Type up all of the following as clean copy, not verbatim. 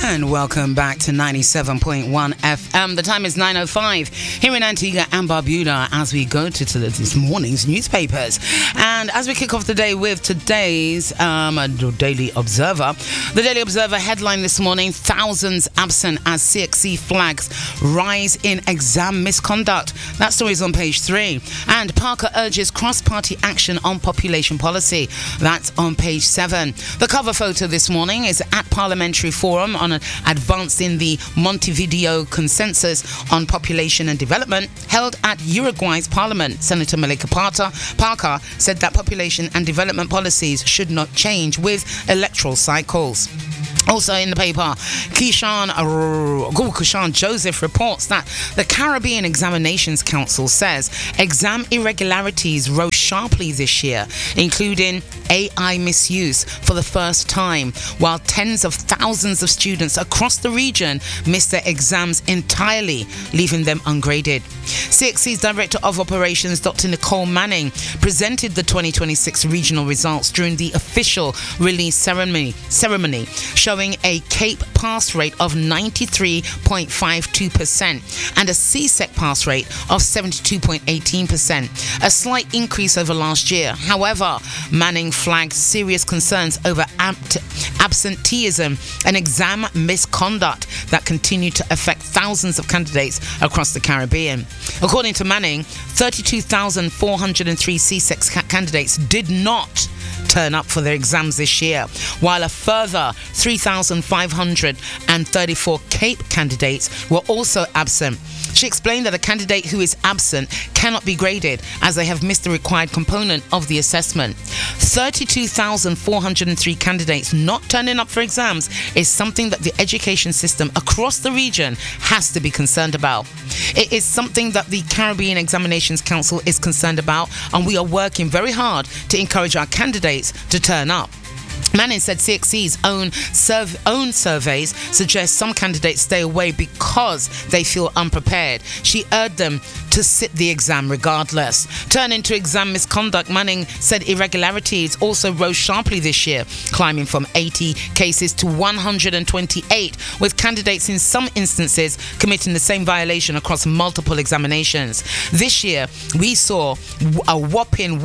And welcome back to 97.1 FM. The time is 9:05 here in Antigua and Barbuda as we go to this morning's newspapers. And as we kick off the day with today's Daily Observer. The Daily Observer headline this morning, thousands absent as CXC flags rise in exam misconduct. That story is on page 3. And Parker urges cross-party action on population policy. That's on page 7. The cover photo this morning is at Parliamentary Forum on advancing the Montevideo Consensus on Population and Development held at Uruguay's Parliament. Senator Malika Parker said that population and development policies should not change with electoral cycles. Also in the paper, Kishan Joseph reports that the Caribbean Examinations Council says exam irregularities rose sharply this year, including AI misuse for the first time, while tens of thousands of students across the region missed their exams entirely, leaving them ungraded. CXC's Director of Operations, Dr. Nicole Manning, presented the 2026 regional results during the official release ceremony showing a CAPE pass rate of 93.52% and a CSEC pass rate of 72.18%, a slight increase over last year. However, Manning flagged serious concerns over absenteeism and exam misconduct that continue to affect thousands of candidates across the Caribbean. According to Manning, 32,403 CSEC candidates did not turn up for their exams this year, while a further 3,534 CAPE candidates were also absent. She explained that a candidate who is absent cannot be graded as they have missed the required component of the assessment. 32,403 candidates not turning up for exams is something that the education system across the region has to be concerned about. It is something that the Caribbean Examinations Council is concerned about, and we are working very hard to encourage our candidates to turn up. Manning said CXC's own surveys suggest some candidates stay away because they feel unprepared. She urged them to sit the exam regardless. Turning to exam misconduct, Manning said irregularities also rose sharply this year, climbing from 80 cases to 128, with candidates in some instances committing the same violation across multiple examinations. This year, we saw a whopping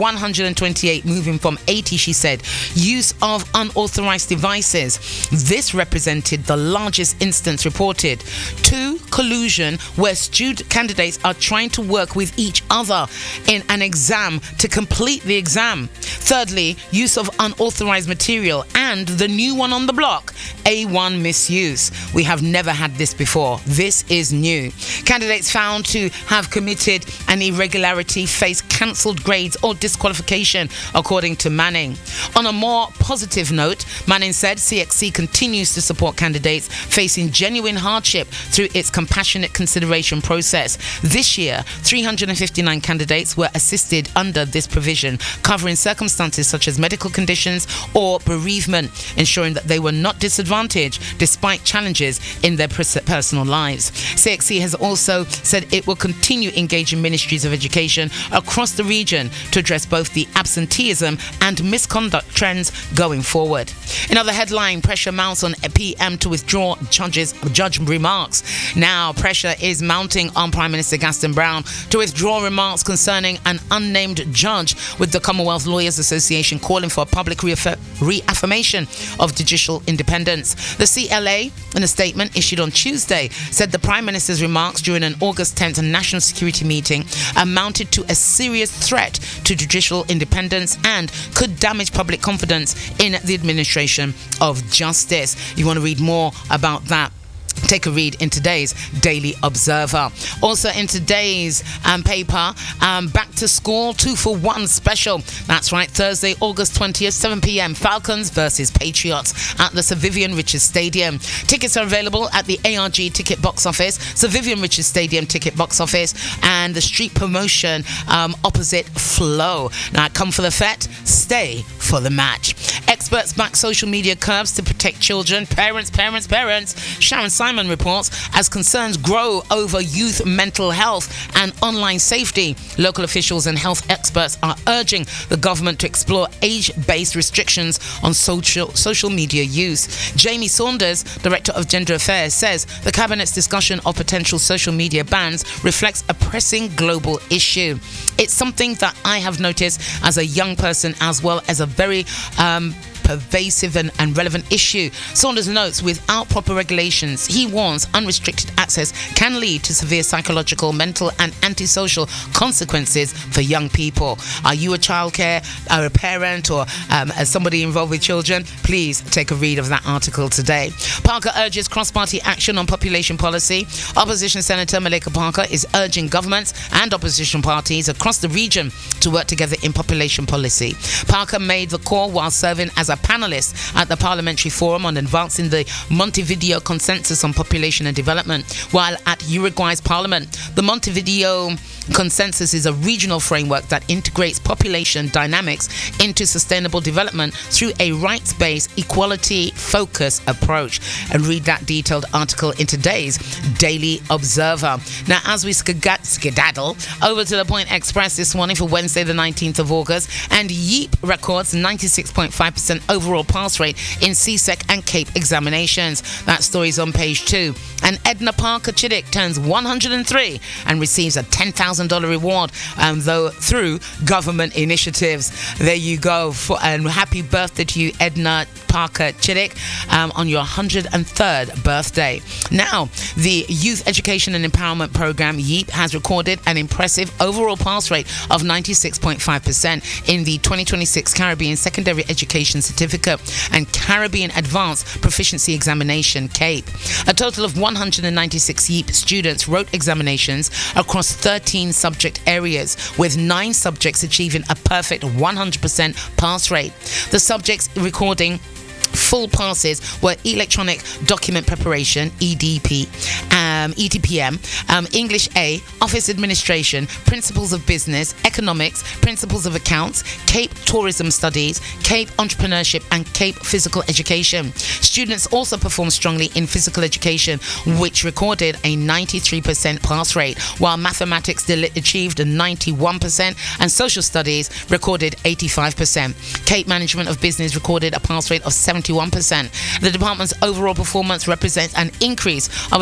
128 moving from 80, she said. Use of unauthorized devices. This represented the largest instance reported. 2, collusion, where candidates are trying to work with each other in an exam to complete the exam. Thirdly, use of unauthorized material, and the new one on the block, A1 misuse. We have never had this before. This is new. Candidates found to have committed an irregularity face cancelled grades or disqualification, according to Manning. On a more positive note, Manning said CXC continues to support candidates facing genuine hardship through its compassionate consideration process. This year, 359 candidates were assisted under this provision, covering circumstances such as medical conditions or bereavement, ensuring that they were not disadvantaged despite challenges in their personal lives. CXC has also said it will continue engaging ministries of education across the region to address both the absenteeism and misconduct trends going forward. Another headline, pressure mounts on PM to withdraw judge remarks. Now, pressure is mounting on Prime Minister Gaston Brown to withdraw remarks concerning an unnamed judge, with the Commonwealth Lawyers Association calling for a public reaffirmation of judicial independence. The CLA, in a statement issued on Tuesday, said the Prime Minister's remarks during an August 10th national security meeting amounted to a serious threat to judicial independence and could damage public confidence in the administration of justice. You want to read more about that? Take a read in today's Daily Observer. Also in today's paper, back to school 2-for-1 special. That's right, Thursday, August 20th, 7 p.m. Falcons versus Patriots at the Sir Vivian Richards Stadium. Tickets are available at the ARG ticket box office, Sir Vivian Richards Stadium ticket box office, and the street promotion opposite Flow. Now, come for the fet, stay for the match. Experts back social media curbs to protect children. Parents. Sharon Simon reports, as concerns grow over youth mental health and online safety, local officials and health experts are urging the government to explore age-based restrictions on social media use. Jamie Saunders, Director of Gender Affairs, says the Cabinet's discussion of potential social media bans reflects a pressing global issue. It's something that I have noticed as a young person, as well as a very pervasive and relevant issue. Saunders notes, without proper regulations, he warns, unrestricted access can lead to severe psychological, mental and antisocial consequences for young people. Are you a childcare or a parent or as somebody involved with children? Please take a read of that article today. Parker urges cross-party action on population policy. Opposition Senator Malika Parker is urging governments and opposition parties across the region to work together in population policy. Parker made the call while serving as a panelist at the Parliamentary Forum on advancing the Montevideo Consensus on Population and Development while at Uruguay's Parliament. The Montevideo Consensus is a regional framework that integrates population dynamics into sustainable development through a rights-based, equality-focused approach. And read that detailed article in today's Daily Observer. Now, as we skedaddle over to the Point Express this morning for Wednesday, the 19th of August, and YEEP records 96.5% overall pass rate in CSEC and CAPE examinations. That story's on page 2. And Edna Parker Chiddick turns 103 and receives a $10,000 reward, though through government initiatives. There you go. And happy birthday to you, Edna Parker Chiddick, on your 103rd birthday. Now, the Youth Education and Empowerment Program, YEEP, has recorded an impressive overall pass rate of 96.5% in the 2026 Caribbean Secondary Education Certificate and Caribbean Advanced Proficiency Examination, CAPE. A total of 196 YEEP students wrote examinations across 13 subject areas, with 9 subjects achieving a perfect 100% pass rate. The subjects recording full passes were electronic document preparation, EDP, ETPM, English A, office administration, principles of business, economics, principles of accounts, CAPE tourism studies, CAPE entrepreneurship, and CAPE physical education. Students also performed strongly in physical education, which recorded a 93% pass rate, while mathematics achieved a 91% and social studies recorded 85%. CAPE management of business recorded a pass rate of 71%. The department's overall performance represents an increase of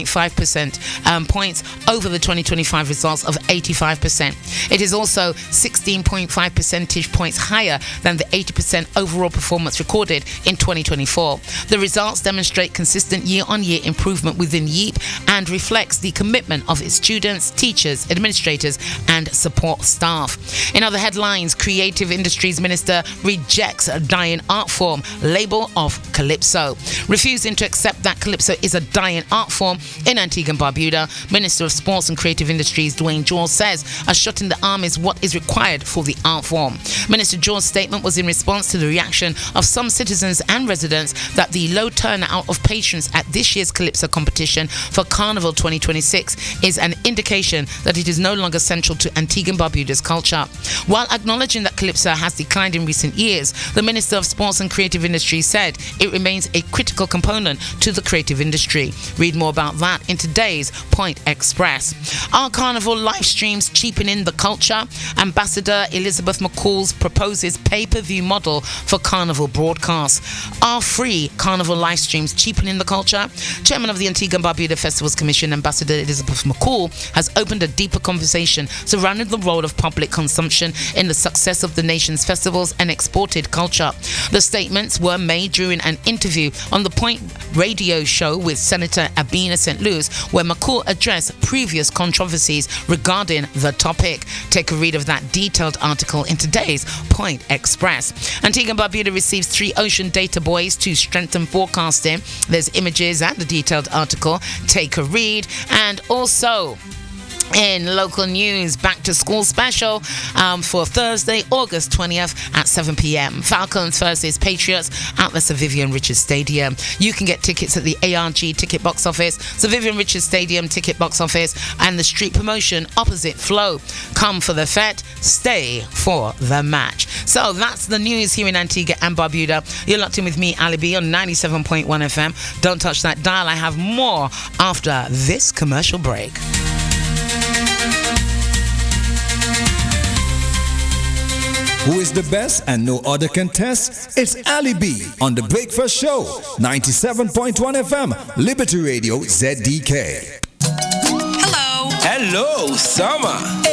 11.5% points over the 2025 results of 85%. It is also 16.5 percentage points higher than the 80% overall performance recorded in 2024. The results demonstrate consistent year-on-year improvement within YEEP and reflects the commitment of its students, teachers, administrators, and support staff. In other headlines, Creative Industries Minister rejects a dying art form label of Calypso. Refusing to accept that Calypso is a dying art form in Antigua and Barbuda, Minister of Sports and Creative Industries Dwayne George says a shot in the arm is what is required for the art form. Minister George's statement was in response to the reaction of some citizens and residents that the low turnout of patrons at this year's Calypso competition for Carnival 2026 is an indication that it is no longer central to Antigua and Barbuda's culture. While acknowledging that Calypso has declined in recent years, the Minister of Sports and Creative Industries said it remains a critical component to the creative industry. Read more about that in today's Point Express. Are Carnival live streams cheapening the culture? Ambassador Elizabeth McCall proposes pay-per-view model for Carnival broadcasts. Are free Carnival live streams cheapening the culture? Chairman of the Antigua and Barbuda Festivals Commission, Ambassador Elizabeth McCall, has opened a deeper conversation surrounding the role of public consumption in the success of the nation's festivals and exported culture. The statements were made during an interview on the Point radio show with Senator Abina St. Louis, where McCall addressed previous controversies regarding the topic. Take a read of that detailed article in today's Point Express. Antigua and Barbuda receives 3 ocean data buoys to strengthen forecasting. There's images and a detailed article. Take a read. And also, In local news, back to school special for Thursday, August 20th at 7 p.m. Falcons versus Patriots at the Sir Vivian Richards Stadium. You can get tickets at the ARG ticket box office, Sir Vivian Richards Stadium ticket box office, and the street promotion opposite Flow. Come for the fete, stay for the match. So that's the news here in Antigua and Barbuda. You're locked in with me, Ali B, on 97.1 FM. Don't touch that dial. I have more after this commercial break. Who is the best and no other can test? It's Ali B on The Breakfast Show, 97.1 FM, Liberty Radio ZDK. Hello, summer.